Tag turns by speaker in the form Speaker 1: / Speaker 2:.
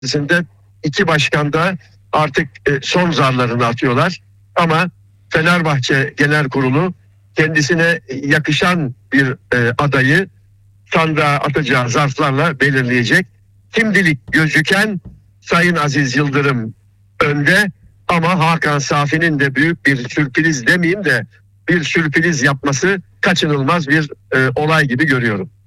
Speaker 1: Partisi'nde iki başkan da artık son zarlarını atıyorlar. Ama Fenerbahçe Genel Kurulu kendisine yakışan bir adayı sandığa atacağı zarflarla belirleyecek. Şimdilik gözüken Sayın Aziz Yıldırım önde, ama Hakan Safi'nin de büyük bir sürpriz demeyeyim de bir sürpriz yapması kaçınılmaz bir olay gibi görüyorum.